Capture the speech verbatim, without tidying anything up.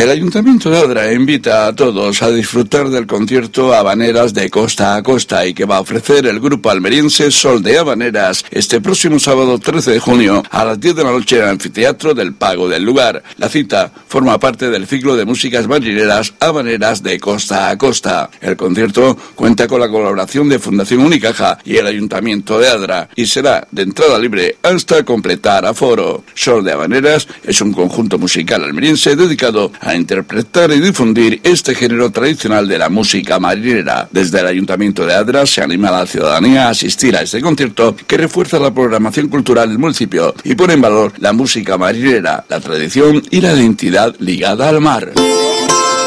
El Ayuntamiento de Adra invita a todos a disfrutar del concierto Habaneras de Costa a Costa y que va a ofrecer el grupo almeriense Sol de Habaneras este próximo sábado trece de junio a las diez de la noche en el anfiteatro del Pago del lugar. La cita forma parte del ciclo de músicas marineras Habaneras de Costa a Costa. El concierto cuenta con la colaboración de Fundación Unicaja y el Ayuntamiento de Adra y será de entrada libre hasta completar aforo. Sol de Habaneras es un conjunto musical almeriense dedicado a interpretar y difundir este género tradicional de la música marinera. Desde el Ayuntamiento de Adra se anima a la ciudadanía a asistir a este concierto que refuerza la programación cultural del municipio y pone en valor la música marinera, la tradición y la identidad ligada al mar.